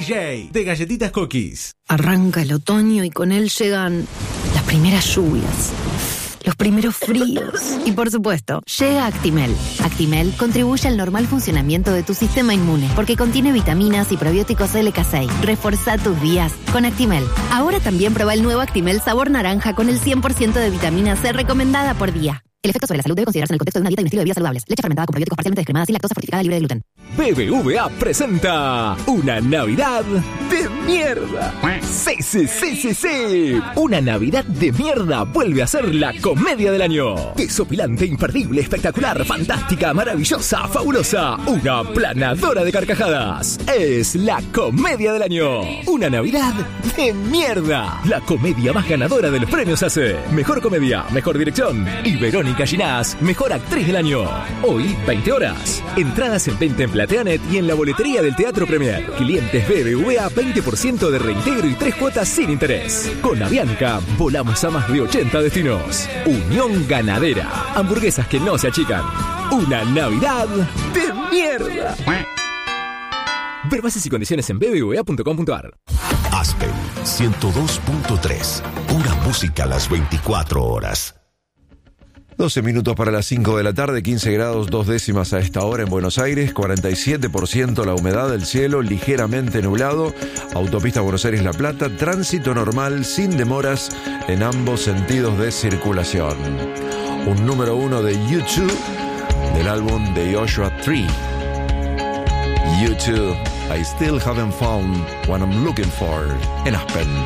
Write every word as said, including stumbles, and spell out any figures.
J de Galletitas Cookies. Arranca el otoño y con él llegan las primeras lluvias, los primeros fríos y, por supuesto, llega Actimel. Actimel contribuye al normal funcionamiento de tu sistema inmune porque contiene vitaminas y probióticos L K seis. Reforzá tus días con Actimel. Ahora también prueba el nuevo Actimel sabor naranja con el cien por ciento de vitamina C recomendada por día. El efecto sobre la salud debe considerarse en el contexto de una dieta y un estilo de vida saludables. Leche fermentada con probióticos parcialmente descremada sin lactosa fortificada libre de gluten. B B V A presenta una Navidad de mierda. Sí, sí, sí, sí, sí. Una Navidad de mierda vuelve a ser la comedia del año. Desopilante, imperdible, espectacular, fantástica, maravillosa, fabulosa. Una planadora de carcajadas. Es la comedia del año. Una Navidad de mierda. La comedia más ganadora de los premios A C E. Mejor comedia, mejor dirección. Y Verónica Ginás, mejor actriz del año. Hoy, veinte horas. Entradas en venta en Plateanet y en la boletería del Teatro Premier. Clientes B B V A, veinte por ciento de reintegro y tres cuotas sin interés. Con Avianca, volamos a más de ochenta destinos. Unión Ganadera. Hamburguesas que no se achican. Una Navidad de mierda. Ver bases y condiciones en b b v a punto com punto a r. Aspen ciento dos punto tres. Pura música a las veinticuatro horas. doce minutos para las cinco de la tarde, quince grados dos décimas a esta hora en Buenos Aires, cuarenta y siete por ciento la humedad del cielo, ligeramente nublado, autopista Buenos Aires-La Plata, tránsito normal sin demoras en ambos sentidos de circulación. Un número uno de U dos del álbum de Joshua Tree. U dos, I still haven't found what I'm looking for en Aspen.